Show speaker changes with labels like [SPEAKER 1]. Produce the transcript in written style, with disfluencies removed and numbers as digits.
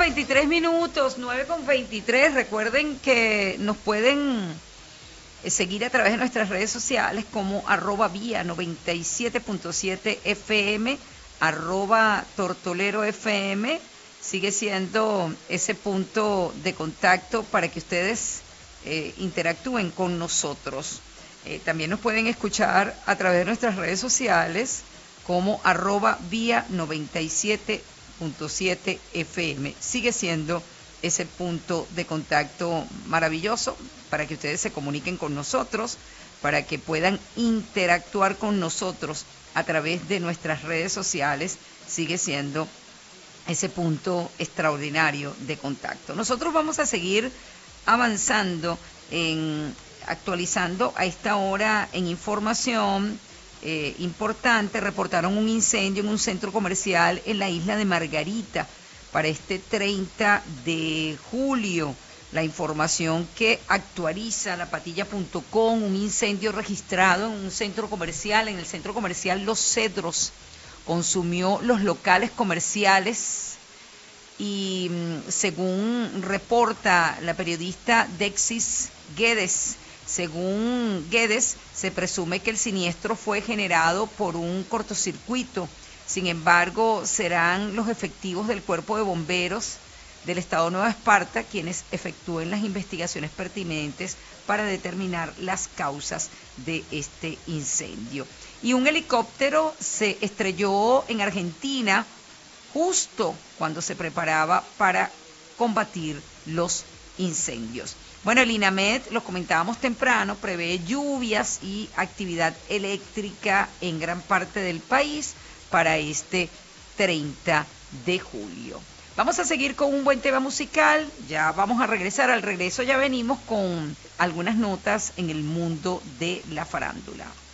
[SPEAKER 1] 9:23, 9:23. Recuerden que nos pueden seguir a través de nuestras redes sociales como @vía 97.7 FM, @tortolero FM. Sigue siendo ese punto de contacto para que ustedes interactúen con nosotros. También nos pueden escuchar a través de nuestras redes sociales como @vía 97.7 FM. Sigue siendo ese punto de contacto maravilloso para que ustedes se comuniquen con nosotros, para que puedan interactuar con nosotros a través de nuestras redes sociales. Sigue siendo ese punto extraordinario de contacto. Nosotros vamos a seguir avanzando, actualizando a esta hora en información importante. Reportaron un incendio en un centro comercial en la isla de Margarita para este 30 de julio. La información que actualiza lapatilla.com, un incendio registrado en un centro comercial, en el centro comercial Los Cedros, consumió los locales comerciales y según reporta la periodista Dexis Guedes, según Guedes, se presume que el siniestro fue generado por un cortocircuito. Sin embargo, serán los efectivos del Cuerpo de Bomberos del Estado de Nueva Esparta quienes efectúen las investigaciones pertinentes para determinar las causas de este incendio. Y un helicóptero se estrelló en Argentina justo cuando se preparaba para combatir los incendios. Bueno, el INAMED, lo comentábamos temprano, prevé lluvias y actividad eléctrica en gran parte del país para este 30 de julio. Vamos a seguir con un buen tema musical, ya vamos a regresar, al regreso ya venimos con algunas notas en el mundo de la farándula.